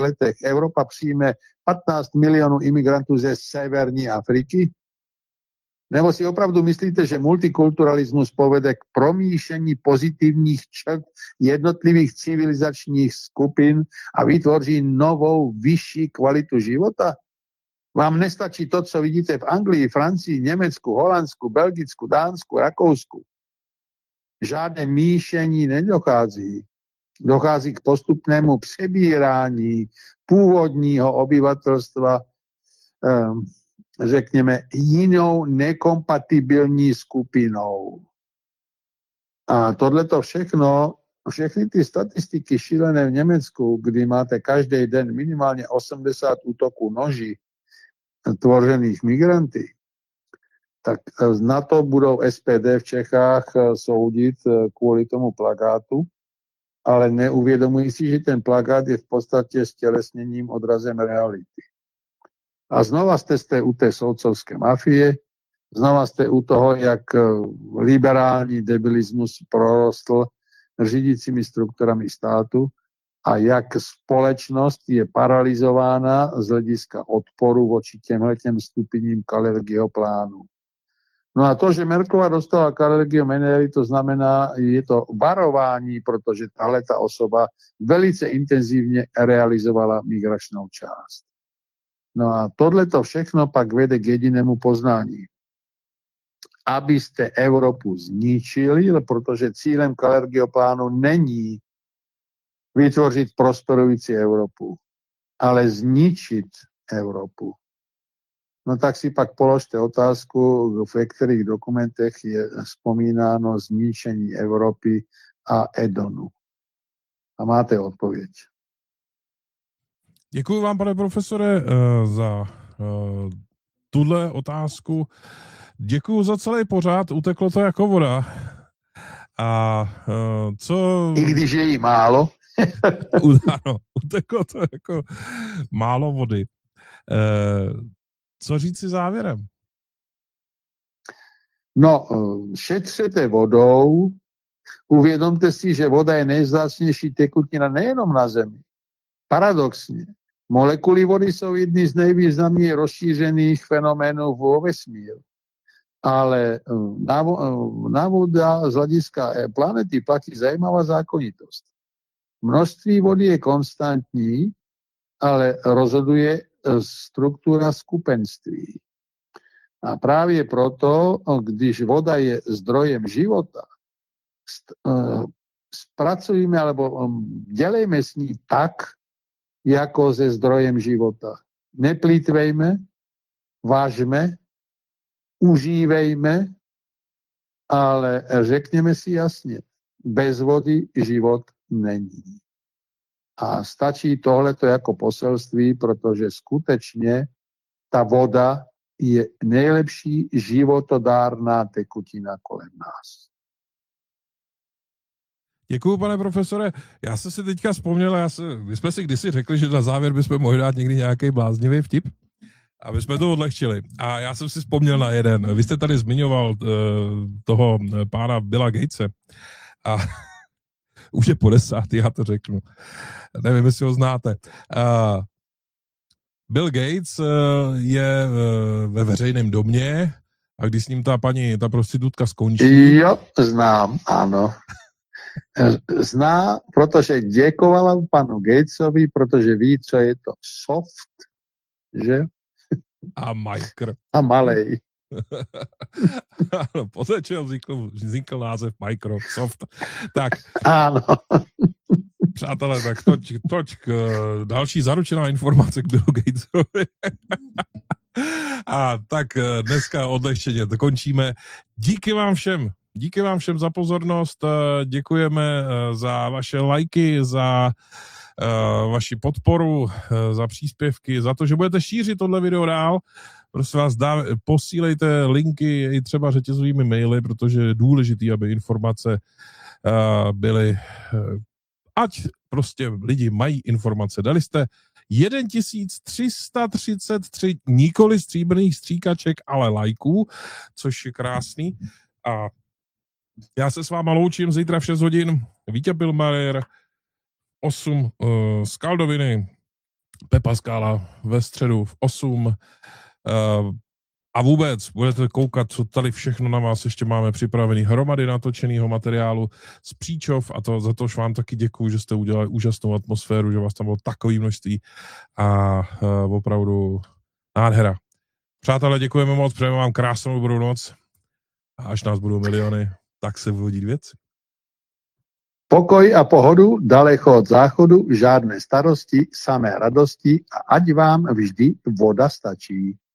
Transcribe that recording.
letech Európa přijme 15 milionů imigrantů ze severní Afriky? Nebo si opravdu myslíte, že multikulturalismus povede k promíšení pozitivních črt jednotlivých civilizačních skupin a vytvoří novou, vyšší kvalitu života? Vám nestačí to, co vidíte v Anglii, Francii, Německu, Holandsku, Belgicku, Dánsku, Rakousku. Žádné míšení nedochází. Dochází k postupnému přebírání původního obyvatelstva, řekněme, jinou nekompatibilní skupinou. A tohleto všechny ty statistiky šílené v Německu, kdy máte každý den minimálně 80 útoků noží tvořených migranty, tak na to budou SPD v Čechách soudit kvůli tomu plakátu, ale neuvědomují si, že ten plakát je v podstatě stělesněním, odrazem reality. A znova jste u té soudcovské mafie, znova jste u toho, jak liberální debilismus prorostl řídícími strukturami státu a jak společnost je paralizována z hlediska odporu vůči těmhletěm stupňím Kalergiho plánu. No a to, že Merkelová dostala Kalergiho Menery, to znamená, je to varování, protože tahleta osoba velice intenzivně realizovala migračnou část. No a tohleto všechno pak vede k jedinému poznání. Abyste Evropu zničili, protože cílem Kalergiho plánu není vytvořit prosperující Evropu, ale zničit Evropu. No tak si pak položte otázku, v kterých dokumentech je vzpomínáno zničení Evropy a Edonu. A máte odpověď. Děkuji vám, pane profesore, za tuhle otázku. Děkuji za celý pořád, uteklo to jako voda. A co... I když je jí málo. Ano, uteklo to jako málo vody. Co říct si závěrem? No, šetřete vodou, uvědomte si, že voda je nejvzácnější tekutina nejenom na Zemi. Paradoxně, molekuly vody jsou jedny z nejvýznamněji rozšířených fenoménů vo vesmíru. Ale na voda z hlediska planety platí zajímavá zákonitost. Množství vody je konstantní, ale rozhoduje struktura skupenství. A právě proto, když voda je zdrojem života, zpracujeme alebo dělejme s ní tak, jako se zdrojem života. Neplýtvejme, vážme, užívejme, ale řekněme si jasně, bez vody život není. A stačí tohleto jako poselství, protože skutečně ta voda je nejlepší životodárná tekutina kolem nás. Děkuju, pane profesore. Já jsem si teďka vzpomněl, my jsme si kdysi řekli, že na závěr bychom mohli dát někdy nějaký bláznivý vtip, aby jsme to odlehčili. A já jsem si vzpomněl na jeden. Vy jste tady zmiňoval toho pána Billa Gatese. A už je po 10, já to řeknu. Nevím, jestli ho znáte. Bill Gates je ve veřejném domě a když s ním ta prostitutka skončí... Jo, znám, ano. Zná, protože děkovala panu Gatesovi, protože ví, co je to soft, že? A micro. A malej. Ano, poté, čeho vznikl název Microsoft. Tak. Ano. Přátelé, tak toť další zaručená informace k Billu Gatesovi. A tak dneska odlehčeně dokončíme. Díky vám všem za pozornost, děkujeme za vaše lajky, za vaši podporu, za příspěvky, za to, že budete šířit tohle video dál. Prosím vás, posílejte linky i třeba řetězovými maily, protože je důležitý, aby informace byly, ať prostě lidi mají informace. Dali jste 1333 nikoli stříbrných stříkaček, ale lajků, což je krásný. A já se s váma loučím zítra v 6 hodin. Vítě Pilmarer, 8 Skaldoviny. Pepa Skála ve středu v 8. A vůbec budete koukat, co tady všechno na vás ještě máme připravený, hromady natočeného materiálu z Příčov, a to za to vám taky děkuju, že jste udělali úžasnou atmosféru, že vás tam bylo takové množství a opravdu nádhera. Přátelé, děkujeme moc, přejeme vám krásnou dobrou noc a až nás budou miliony, tak se budou dít věci. Pokoj a pohodu, daleko od záchodu, žádné starosti, samé radosti a ať vám vždy voda stačí.